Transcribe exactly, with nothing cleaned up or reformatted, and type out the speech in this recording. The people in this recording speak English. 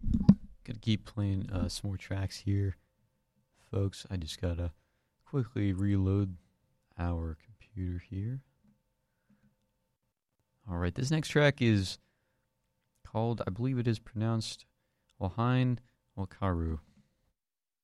Gonna keep playing uh, some more tracks here, folks. I just gotta quickly reload our computer here. All right, this next track is called, I believe it is pronounced Wahain Wakaru.